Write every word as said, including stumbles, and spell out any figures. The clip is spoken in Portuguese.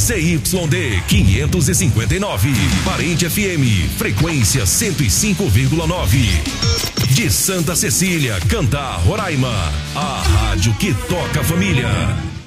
C Y D quinhentos e cinquenta e nove, Parente F M, frequência cento e cinco vírgula nove. De Santa Cecília, Cantar, Roraima, a rádio que toca a família.